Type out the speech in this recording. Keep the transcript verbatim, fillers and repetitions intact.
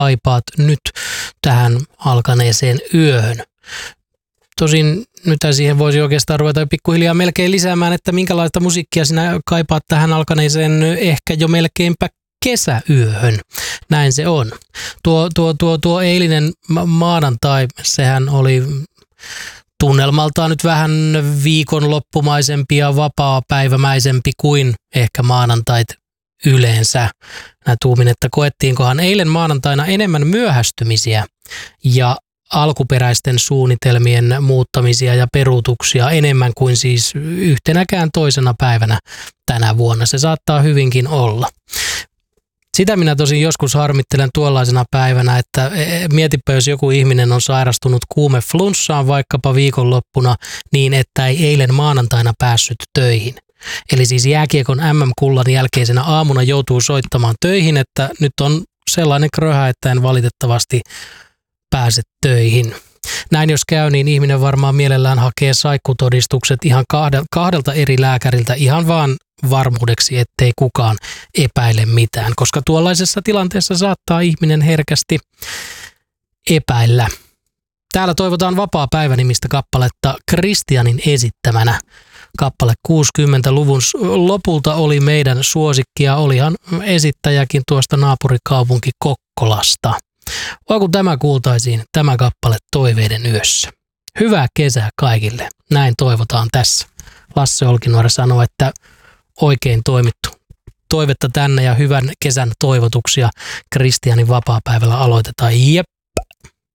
kaipaat nyt tähän alkaneeseen yöhön? Tosin nyt siihen voisi oikeastaan ruveta pikkuhiljaa melkein lisäämään, että minkälaista musiikkia sinä kaipaat tähän alkaneeseen ehkä jo melkeinpä kesäyöhön. Näin se on. Tuo, tuo, tuo, tuo eilinen maanantai, sehän oli tunnelmaltaan nyt vähän viikonloppumaisempi ja vapaapäivämäisempi kuin ehkä maanantait yleensä. Mä tuumin, että koettiinkohan eilen maanantaina enemmän myöhästymisiä ja alkuperäisten suunnitelmien muuttamisia ja peruutuksia enemmän kuin siis yhtenäkään toisena päivänä tänä vuonna. Se saattaa hyvinkin olla. Sitä minä tosin joskus harmittelen tuollaisena päivänä, että mietipä, jos joku ihminen on sairastunut kuumeflunssaan vaikkapa viikonloppuna niin, että ei eilen maanantaina päässyt töihin. Eli siis jääkiekon äm äm-kullan jälkeisenä aamuna joutuu soittamaan töihin, että nyt on sellainen kröhä, että en valitettavasti pääse töihin. Näin jos käy, niin ihminen varmaan mielellään hakee saikkutodistukset ihan kahdelta eri lääkäriltä ihan vaan varmuudeksi, ettei kukaan epäile mitään, koska tuollaisessa tilanteessa saattaa ihminen herkästi epäillä. Täällä toivotaan Vapaa-päivä-nimistä kappaletta Kristianin esittämänä. Kappale kuusikymmentäluvun lopulta oli meidän suosikkia, olihan esittäjäkin tuosta naapurikaupunki Kokkolasta. Vai kun tämä kuultaisiin, tämä kappale Toiveiden yössä. Hyvää kesää kaikille, näin toivotaan tässä. Lasse Olkinuora sanoi, että oikein toimittu. Toivetta tänne ja hyvän kesän toivotuksia Kristianin vapaapäivällä aloitetaan. Jep.